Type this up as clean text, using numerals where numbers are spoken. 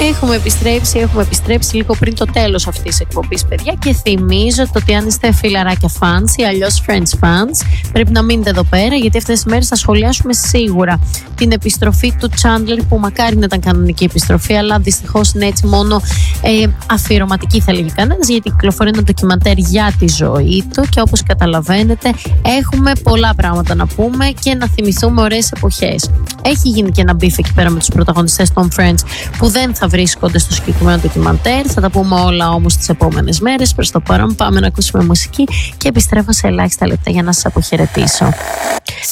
Έχουμε επιστρέψει λίγο πριν το τέλος αυτής της εκπομπής, παιδιά, και θυμίζω ότι αν είστε φιλαράκια fans ή αλλιώς friends fans, πρέπει να μείνετε εδώ πέρα, γιατί αυτές τις μέρες θα σχολιάσουμε σίγουρα την επιστροφή του Chandler, που μακάρι να ήταν κανονική επιστροφή, αλλά δυστυχώς είναι έτσι μόνο αφιερωματική, θα λέγει κανένας, γιατί κυκλοφορεί ένα ντοκιμαντέρ για τη ζωή του και όπως καταλαβαίνετε έχουμε πολλά πράγματα να πούμε και να θυμηθούμε ωραίες εποχές. Έχει γίνει και ένα μπιφ εκεί πέρα με τους πρωταγωνιστές των Friends που δεν θα βρίσκονται στο συγκεκριμένο ντοκιμαντέρ. Θα τα πούμε όλα όμως τις επόμενες μέρες. Προς το παρόν πάμε να ακούσουμε μουσική και επιστρέφω σε ελάχιστα λεπτά για να σας αποχαιρετήσω.